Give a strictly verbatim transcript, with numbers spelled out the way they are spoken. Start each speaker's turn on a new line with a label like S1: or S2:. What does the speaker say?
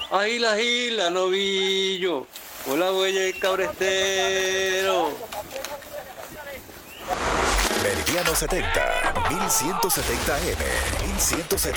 S1: Agila, agila, novillo, con la huella del cabrestero.
S2: Meridiano setenta, mil ciento setenta M, mil ciento setenta.